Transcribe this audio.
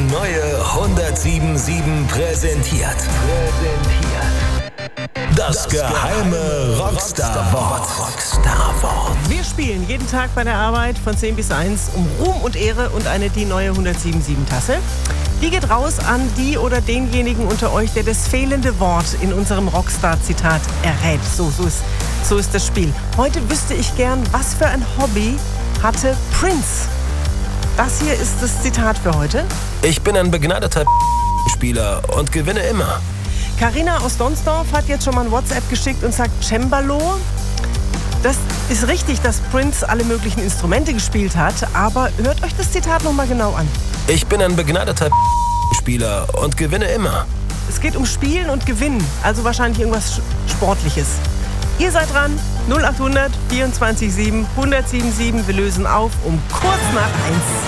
neue 107.7 präsentiert. Das geheime Rockstar-Wort. Wir spielen jeden Tag bei der Arbeit von 10 bis 1 um Ruhm und Ehre und eine Die neue 107.7-Tasse. Die geht raus an die oder denjenigen unter euch, der das fehlende Wort in unserem Rockstar-Zitat errät. So ist das Spiel. Heute wüsste ich gern, was für ein Hobby hatte Prince. Das hier ist das Zitat für heute. Ich bin ein begnadeter Spieler und gewinne immer. Carina aus Donsdorf hat jetzt schon mal ein WhatsApp geschickt und sagt Cembalo. Das ist richtig, dass Prince alle möglichen Instrumente gespielt hat, aber hört euch das Zitat nochmal genau an. Ich bin ein begnadeter Spieler und gewinne immer. Es geht um Spielen und Gewinnen, also wahrscheinlich irgendwas Sportliches. Ihr seid dran, 0800 24 7 107 7. Wir lösen auf um kurz nach 1.